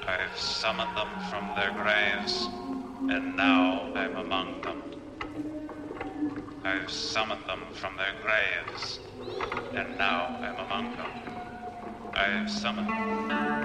I've summoned them from their graves, and now I'm among them. I've summoned them from their graves, and now I'm among them. I've summoned them.